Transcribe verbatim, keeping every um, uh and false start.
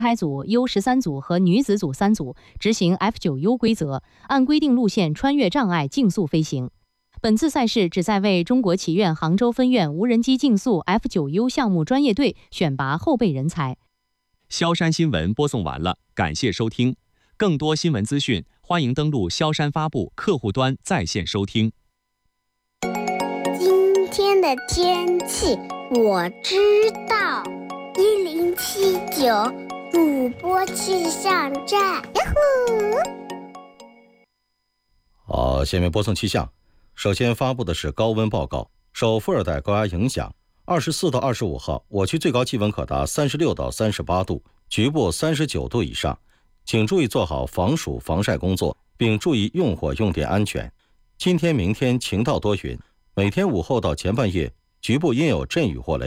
胎组 U 十三组和女子组三组执行 F 九 U 规则，按规定路线穿越障碍竞速飞行。本次赛事旨在为中国棋院杭州分院无人机竞速 F 九 U 项目专业队选拔后备人才。 萧山新闻播送完了，感谢收听。更多新闻资讯，欢迎登录萧山发布客户端在线收听。 今天的天气我知道，一零七九主播气象站。 好，下面播送气象。首先发布的是高温报告，受副热带高压影响，二十四到二十五号，我区最高气温可达三十六到三十八度，局部三十九度以上。请注意做好防暑防晒工作，并注意用火用电安全。今天、明天晴到多云，每天午后到前半夜局部阴有阵雨或雷。